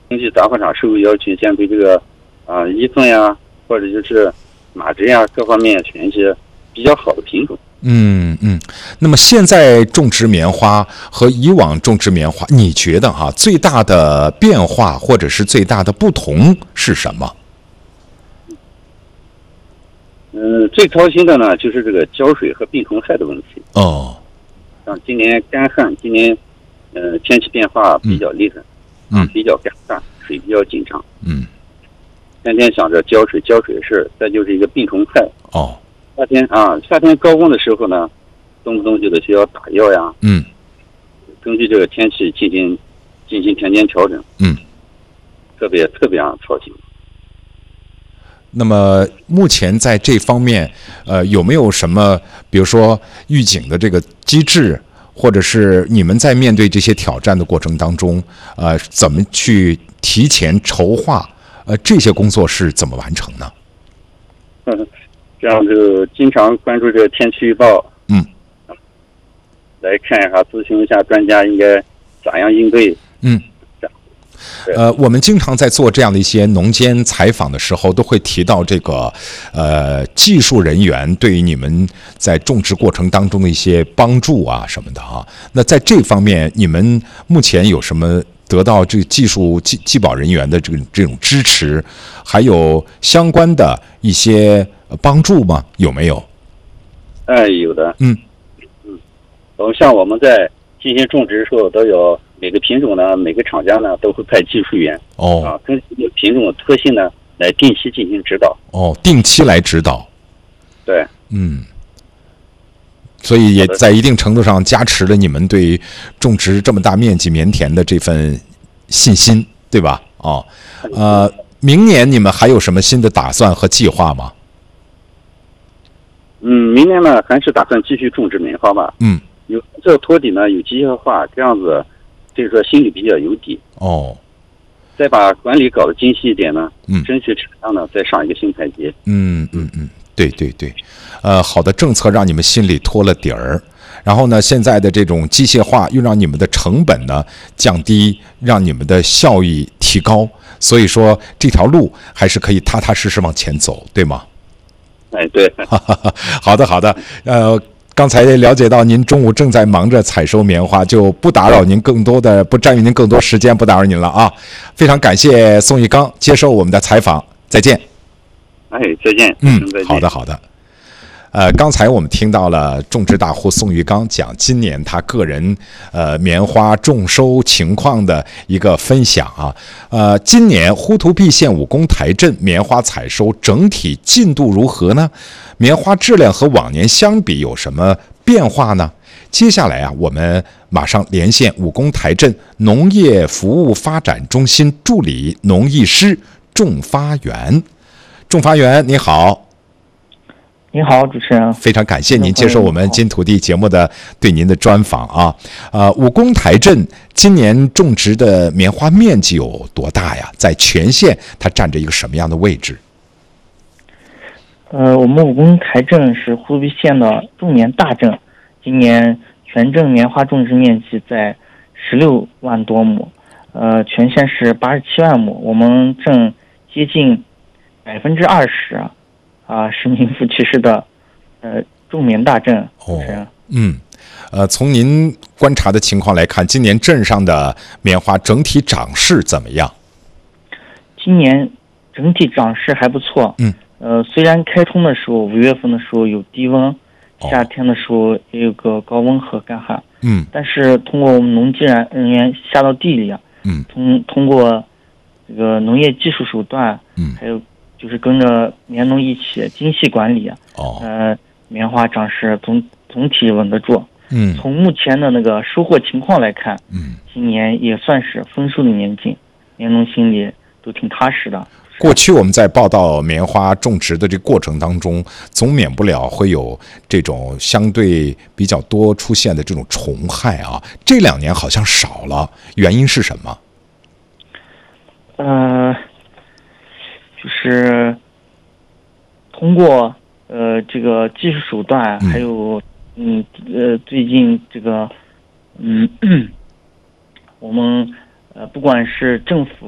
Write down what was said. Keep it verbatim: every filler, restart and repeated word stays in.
根据打火厂收购要求，先对这个啊一寸呀，或者就是马质呀各方面选一些比较好的品种。 嗯嗯，那么现在种植棉花和以往种植棉花，你觉得哈、啊、最大的变化或者是最大的不同是什么？ 嗯、呃，最操心的呢就是这个浇水和病虫害的问题。 哦， 像今年干旱，今年呃天气变化比较厉害， 嗯， 比较干旱，水比较紧张， 嗯， 天天想着浇水浇水的事儿，再就是一个病虫害。 哦。 夏天啊，夏天高温的时候呢，动不动就得需要打药呀。 嗯， 根据这个天气进行进行田间调整。 嗯， 特别特别让人操心。 那么目前在这方面，呃，有没有什么，比如说预警的这个机制，或者是你们在面对这些挑战的过程当中，呃，怎么去提前筹划？呃，这些工作是怎么完成呢？ 嗯。这样就经常关注这个天气预报， 嗯， 来看一下，咨询一下专家应该咋样应对。 嗯，呃，我们经常在做这样的一些农间采访的时候，都会提到这个呃技术人员对于你们在种植过程当中的一些帮助啊什么的啊。那在这方面，你们目前有什么得到这个技术技技保人员的这个这种支持，还有相关的一些帮助吗？有没有？ 哎，有的。 嗯嗯，我像我们在进行种植的时候，都有每个品种呢，每个厂家呢都会派技术员。 哦。 啊，根据品种的特性呢，来定期进行指导。 哦，定期来指导。 对。 嗯。所以也在一定程度上加持了你们对种植这么大面积棉田的这份信心，对吧？哦，呃，明年你们还有什么新的打算和计划吗？ 嗯，明年呢还是打算继续种植棉花吧。 嗯， 有这个托底呢有机械化，这样子就是说心里比较有底。 哦， 再把管理搞得精细一点呢， 嗯， 争取产量呢再上一个新台阶。 嗯嗯嗯，对对对，呃，好的政策让你们心里托了底儿，然后呢，现在的这种机械化又让你们的成本呢降低，让你们的效益提高，所以说这条路还是可以踏踏实实往前走，对吗？ 哎，对。 好的好的，呃，刚才了解到您中午正在忙着采收棉花，就不打扰您更多的，不占用您更多时间，不打扰您了啊！非常感谢宋玉刚接受我们的采访，再见。 哎，再见。 嗯， 再见。 好的好的。呃，刚才我们听到了种植大户宋玉刚讲今年他个人呃棉花种收情况的一个分享啊。呃，今年呼图壁县武功台镇棉花采收整体进度如何呢？棉花质量和往年相比有什么变化呢？接下来啊，我们马上连线武功台镇农业服务发展中心助理农艺师仲发元。仲发元，你好。 您好，主持人， 非常感谢您接受我们金土地节目的对您的专访啊。呃，武功台镇今年种植的棉花面积有多大呀？在全县它占着一个什么样的位置？ 呃，我们武功台镇是呼图壁县的种棉大镇，今年全镇棉花种植面积在十六万多亩，呃，全县是八十七万亩，我们镇接近百分之二十。啊，是名副其实的，呃，种棉大镇。 哦，嗯，呃，从您观察的情况来看，今年镇上的棉花整体长势怎么样？ 今年整体长势还不错。 嗯， 呃，虽然开春的时候，五月份的时候有低温， 哦、 夏天的时候也有个高温和干旱。 嗯， 但是通过我们农技人员下到地里啊， 嗯， 通通过这个农业技术手段， 嗯， 还有。就是跟着棉农一起精细管理， 哦， 呃，棉花长势总总体稳得住。 嗯， 从目前的那个收获情况来看， 嗯， 今年也算是丰收的年景，棉农心里都挺踏实的。 过去我们在报道棉花种植的这个过程当中，总免不了会有这种相对比较多出现的这种虫害啊，这两年好像少了，原因是什么？ 呃。就是通过呃这个技术手段，还有嗯呃最近这个嗯我们呃不管是政府。